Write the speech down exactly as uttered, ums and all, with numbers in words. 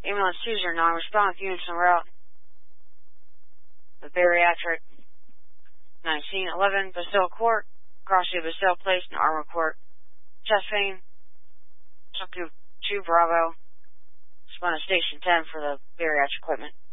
Ambulance two zero nine, respond with units en route. The bariatric nineteen eleven, Bastille Court, cross to Bastille Place and Armour Court. Chest pain, Tuku two Bravo, respond to Station ten for the bariatric equipment.